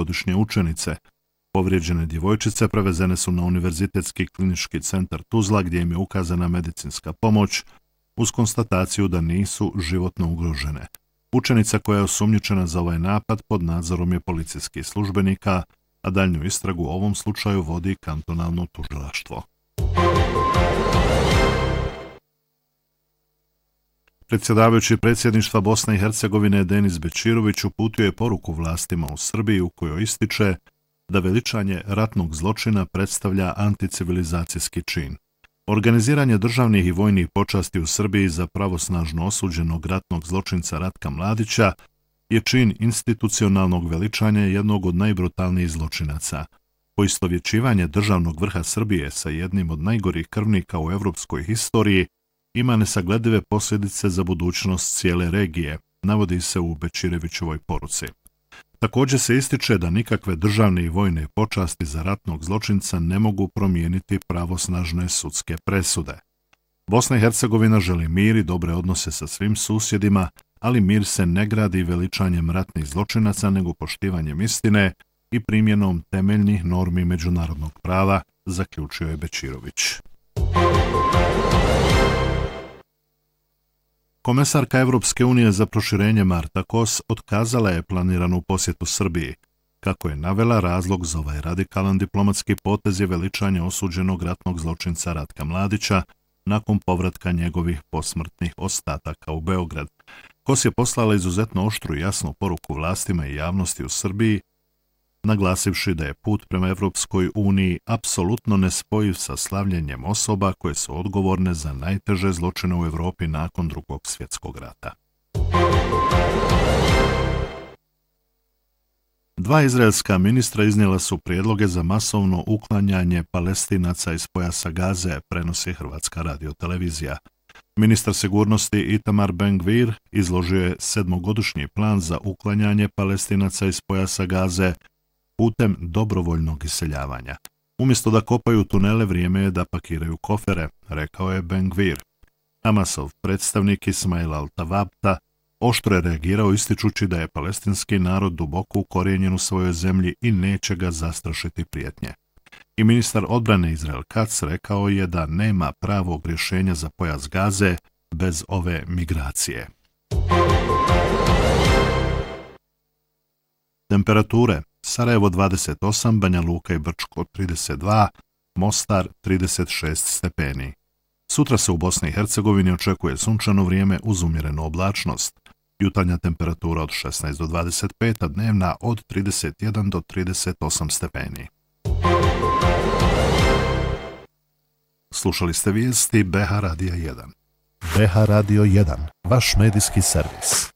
sedmogodišnje učenice. Povrijeđene djevojčice prevezene su na Univerzitetski klinički centar Tuzla gdje im je ukazana medicinska pomoć uz konstataciju da nisu životno ugrožene. Učenica koja je osumnjičena za ovaj napad pod nadzorom je policijskih službenika, a daljnju istragu u ovom slučaju vodi kantonalno tužilaštvo. Predsjedavajući predsjedništva Bosne i Hercegovine Denis Bećirović uputio je poruku vlastima u Srbiji u kojoj ističe da veličanje ratnog zločina predstavlja anticivilizacijski čin. Organiziranje državnih i vojnih počasti u Srbiji za pravosnažno osuđenog ratnog zločinca Ratka Mladića je čin institucionalnog veličanja jednog od najbrutalnijih zločinaca. Poistovjećivanje državnog vrha Srbije sa jednim od najgorih krvnika u evropskoj historiji ima nesagledive posljedice za budućnost cijele regije, navodi se u Bećirovićevoj poruci. Također se ističe da nikakve državne i vojne počasti za ratnog zločinca ne mogu promijeniti pravosnažne sudske presude. Bosna i Hercegovina želi mir i dobre odnose sa svim susjedima, ali mir se ne gradi veličanjem ratnih zločinaca nego poštivanjem istine i primjenom temeljnih normi međunarodnog prava, zaključio je Bećirović. Komesarka Evropske unije za proširenje Marta Kos otkazala je planiranu posjetu Srbiji. Kako je navela, razlog za ovaj radikalan diplomatski potez je veličanje osuđenog ratnog zločinca Ratka Mladića nakon povratka njegovih posmrtnih ostataka u Beograd. Kos je poslala izuzetno oštru i jasnu poruku vlastima i javnosti u Srbiji, naglasivši da je put prema Evropskoj uniji apsolutno nespojiv sa slavljenjem osoba koje su odgovorne za najteže zločine u Evropi nakon Drugog svjetskog rata. Dva izraelska ministra iznijela su prijedloge za masovno uklanjanje Palestinaca iz pojasa Gaze, prenosi Hrvatska radiotelevizija. Ministar sigurnosti Itamar Ben-Gvir izložio je 7-godišnji plan za uklanjanje Palestinaca iz pojasa Gaze putem dobrovoljnog iseljavanja. Umjesto da kopaju tunele, vrijeme je da pakiraju kofere, rekao je Ben-Gvir. Hamasov predstavnik Ismail Al-Tawabta oštro je reagirao ističući da je palestinski narod duboko ukorijenjen u svojoj zemlji i neće ga zastrašiti prijetnje. I ministar odbrane Izrael Katz rekao je da nema pravog rješenja za pojas Gaze bez ove migracije. Temperature: Sarajevo 28, Banja Luka i Brčko 32, Mostar 36 stepeni. Sutra se u Bosni i Hercegovini očekuje sunčano vrijeme uz umjerenu oblačnost. Jutarnja temperatura od 16 do 25, a dnevna od 31 do 38 stepeni. Slušali ste vijesti BH Radija 1. BH Radio 1, vaš medijski servis.